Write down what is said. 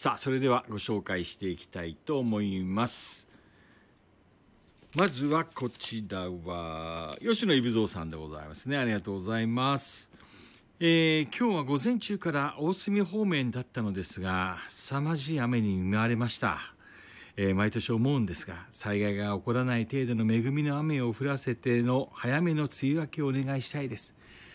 さあ、それではご紹介していきたいと思います。まずはこちらは吉野海老蔵さんでございますね。ありがとうございます。今日は午前中から大隅方面だったのですが、凄まじい雨に見舞われました。毎年思うんですが、災害が起こらない程度の恵みの雨を降らせての早めの梅雨明けをお願いしたいです。